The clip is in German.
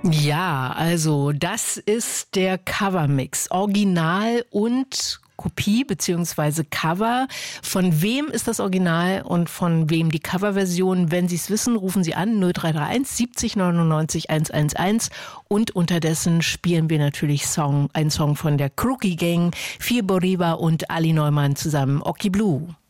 Ja, also das ist der Covermix. Original und Kopie bzw. Cover. Von wem ist das Original und von wem die Coverversion? Wenn Sie es wissen, rufen Sie an 0331 70 99 111 und unterdessen spielen wir natürlich einen Song von der Crookie Gang, Fir Boriba und Ali Neumann zusammen, Oki Blue.